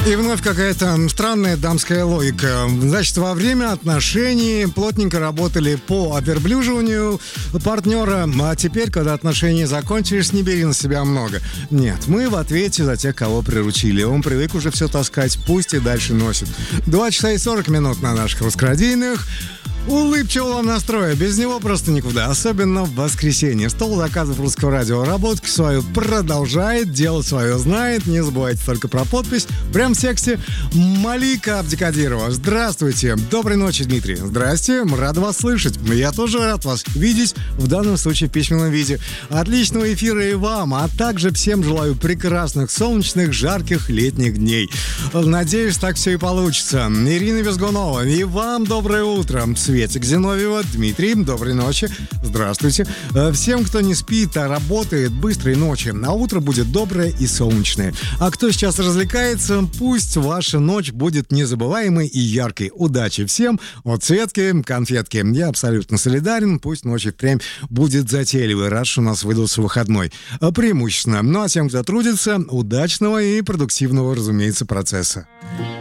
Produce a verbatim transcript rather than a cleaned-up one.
И вновь какая-то странная дамская логика. Значит, во время отношений плотненько работали по оверблюживанию партнера, а теперь, когда отношения закончились, не бери на себя много. Нет, мы в ответе за тех, кого приручили. Он привык уже все таскать, пусть и дальше носит. Два часа и сорок минут на наших русскородийных. Улыбчивого настроя, без него просто никуда, особенно в воскресенье. Стол заказов Русского радио работку свою продолжает, дело свое знает. Не забывайте только про подпись. Прям в тексте Малика Абдикадирова. Здравствуйте, доброй ночи, Дмитрий. Здрасте, рад вас слышать. Я тоже рад вас видеть, в данном случае в письменном виде. Отличного эфира и вам, а также всем желаю прекрасных, солнечных, жарких летних дней. Надеюсь, так все и получится. Ирина Визгунова, и вам доброе утро. Светик Зиновьева, Дмитрий, доброй ночи, здравствуйте. Всем, кто не спит, а работает, быстрой ночи, а утро будет доброе и солнечное. А кто сейчас развлекается, пусть ваша ночь будет незабываемой и яркой. Удачи всем, от Светки, конфетки. Я абсолютно солидарен, пусть ночь впрямь будет затейливой, рад, что у нас выдался выходной. Преимущественно. Ну а тем, кто трудится, удачного и продуктивного, разумеется, процесса.